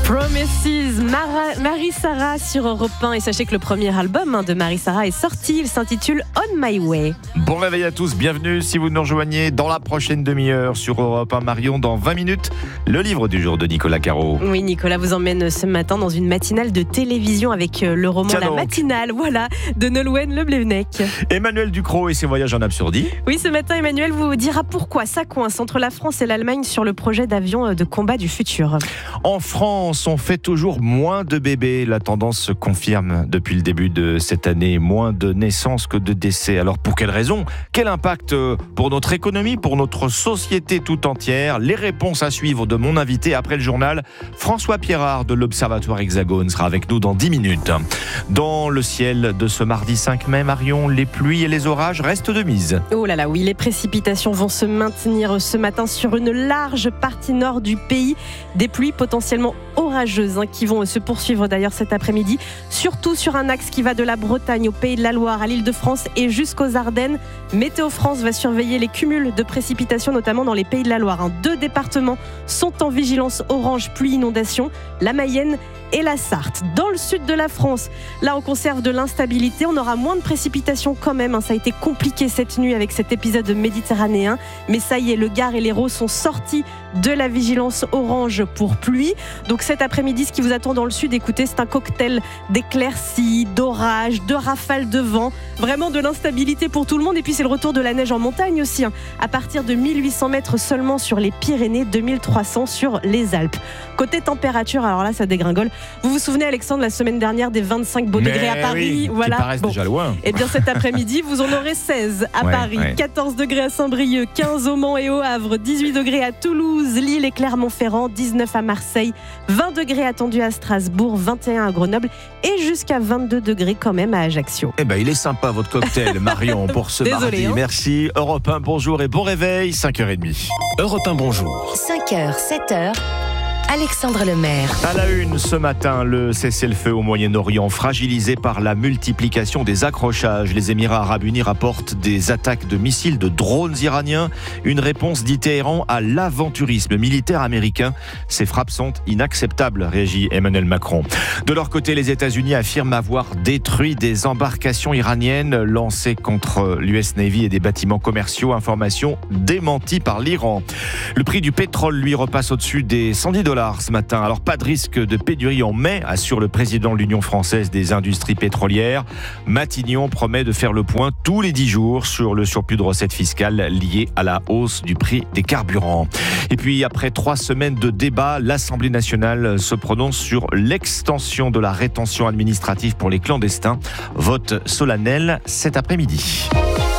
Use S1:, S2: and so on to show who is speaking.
S1: Promises, Marie-Sara sur Europe 1. Et sachez que le premier album de Marie-Sara est sorti. Il s'intitule On My Way.
S2: Bon réveil à tous, bienvenue si vous nous rejoignez dans la prochaine demi-heure sur Europe 1. Marion, dans 20 minutes, le livre du jour de Nicolas Caro.
S1: Oui, Nicolas vous emmène ce matin dans une matinale de télévision avec le roman La Matinale, de Nolwenn Leblévenec.
S2: Emmanuel Ducrot et ses voyages en Absurdie.
S1: Oui, ce matin, Emmanuel vous dira pourquoi ça coince entre la France et l'Allemagne sur le projet d'avion de combat du futur.
S2: En France, on fait toujours moins de bébés. La tendance se confirme depuis le début de cette année. Moins de naissances que de décès. Alors pour quelle raison ? Quel impact pour notre économie, pour notre société tout entière ? Les réponses à suivre de mon invité après le journal. François Pierrard de l'Observatoire Hexagone sera avec nous dans 10 minutes. Dans le ciel de ce mardi 5 mai, Marion, les pluies et les orages restent de mise.
S1: Oh là là, oui, les précipitations vont se maintenir ce matin sur une large partie nord du pays. Des pluies potentiellement orageuses qui vont se poursuivre d'ailleurs cet après-midi, surtout sur un axe qui va de la Bretagne au Pays de la Loire, à l'Île-de-France et jusqu'aux Ardennes. Météo France va surveiller les cumuls de précipitations, notamment dans les Pays de la Loire. 2 départements sont en vigilance orange pluie-inondation, la Mayenne et la Sarthe. Dans le sud de la France, là on conserve de l'instabilité, on aura moins de précipitations quand même. Ça a été compliqué cette nuit avec cet épisode méditerranéen, mais ça y est, le Gard et l'Hérault sont sortis de la vigilance orange pour pluie. Donc cet après-midi, ce qui vous attend dans le sud, écoutez, c'est un cocktail d'éclaircies, d'orages, de rafales de vent, vraiment de l'instabilité pour tout le monde. Et puis c'est le retour de la neige en montagne aussi, à partir de 1800 mètres seulement sur les Pyrénées, 2300 sur les Alpes. Côté température, alors là ça dégringole. Vous vous souvenez, Alexandre, la semaine dernière des 25 beaux degrés à Paris,
S2: oui, qui paraissent déjà loin.
S1: Et bien cet après-midi, vous en aurez 16 à Paris, 14 degrés à Saint-Brieuc, 15 au Mans et au Havre, 18 degrés à Toulouse, Lille et Clermont-Ferrand, 19 à Marseille, 20 degrés attendus à Strasbourg, 21 à Grenoble et jusqu'à 22 degrés quand même à Ajaccio.
S2: Eh ben, il est sympa votre cocktail, Marion, pour ce mardi. Merci. Europe 1, bonjour et bon réveil, 5h30.
S3: Europe 1, bonjour.
S4: 5h, 7h. Alexandre Lemaire.
S2: À la une ce matin, le cessez-le-feu au Moyen-Orient fragilisé par la multiplication des accrochages. Les Émirats arabes unis rapportent des attaques de missiles de drones iraniens. Une réponse dit Téhéran à l'aventurisme militaire américain. Ces frappes sont inacceptables, réagit Emmanuel Macron. De leur côté, les États-Unis affirment avoir détruit des embarcations iraniennes lancées contre l'US Navy et des bâtiments commerciaux. Information démentie par l'Iran. Le prix du pétrole, lui, repasse au-dessus des $110 ce matin. Alors pas de risque de pénurie en mai, assure le président de l'Union française des industries pétrolières. Matignon promet de faire le point tous les 10 jours sur le surplus de recettes fiscales lié à la hausse du prix des carburants. Et puis après 3 semaines de débat, l'Assemblée nationale se prononce sur l'extension de la rétention administrative pour les clandestins. Vote solennel cet après-midi.